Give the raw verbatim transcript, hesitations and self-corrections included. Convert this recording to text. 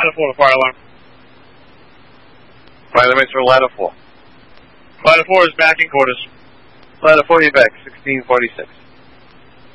Ladder four, fire alarm. Fire the mates for ladder four. Ladder four is back in quarters. Ladder four, you back, sixteen forty-six.